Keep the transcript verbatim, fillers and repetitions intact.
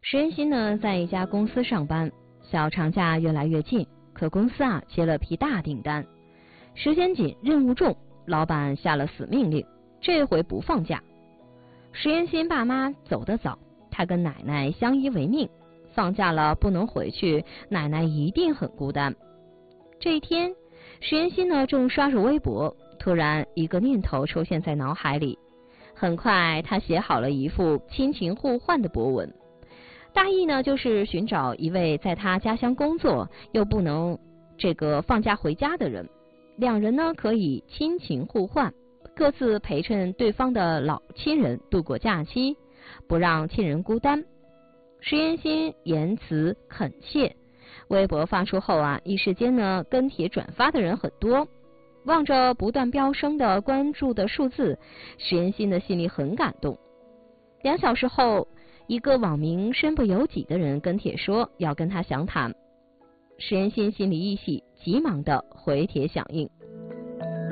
石原新呢在一家公司上班，小长假越来越近，可公司啊接了批大订单，时间紧，任务重，老板下了死命令，这回不放假。石原新爸妈走得早，他跟奶奶相依为命，放假了不能回去，奶奶一定很孤单。这一天，石原新呢正刷着微博，突然一个念头出现在脑海里。很快他写好了一幅亲情互换的博文，大意呢就是寻找一位在他家乡工作又不能这个放假回家的人，两人呢可以亲情互换，各自陪衬对方的老亲人度过假期，不让亲人孤单。石原新言辞恳切，微博发出后啊，一时间呢跟帖转发的人很多。望着不断飙升的关注的数字，石原新的心里很感动。两小时后，一个网名身不由己的人跟帖说要跟他详谈，石原新心里一喜，急忙的回帖响应。